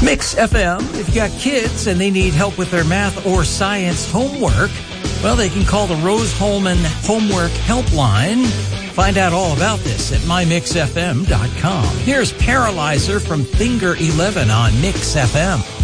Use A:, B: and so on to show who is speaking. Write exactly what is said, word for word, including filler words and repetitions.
A: Mix F M, if you got kids and they need help with their math or science homework, well, they can call the Rose Holman Homework Helpline. Find out all about this at my mix f m dot com. Here's Paralyzer from Finger eleven on Mix F M.